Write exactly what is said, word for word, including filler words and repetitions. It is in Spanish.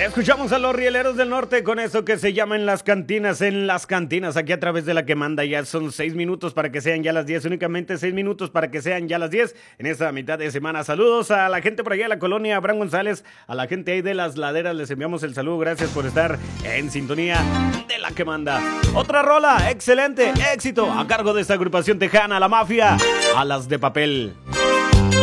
Escuchamos a los Rieleros del Norte con eso que se llama En las Cantinas, en las Cantinas, aquí a través de La que manda. Ya son seis minutos para que sean ya las diez, únicamente seis minutos para que sean ya las diez en esta mitad de semana. Saludos a la gente por allá de la colonia Abraham González, a la gente ahí de Las Laderas, les enviamos el saludo, gracias por estar en sintonía de La que manda. Otra rola, excelente, éxito, a cargo de esta agrupación tejana, La Mafia, Alas de Papel.